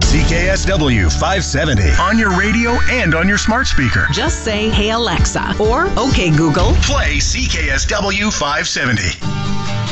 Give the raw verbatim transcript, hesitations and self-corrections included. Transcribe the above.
C K S W five seventy. On your radio and on your smart speaker. Just say, "Hey Alexa," or "Okay Google, play C K S W five seventy."